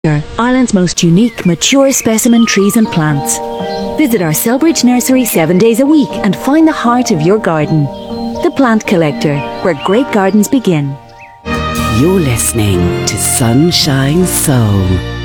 Ireland's most unique, mature specimen trees and plants. Visit our Selbridge nursery 7 days a week and find the heart of your garden. The Plant Collector, where great gardens begin. You're listening to Sunshine Soul.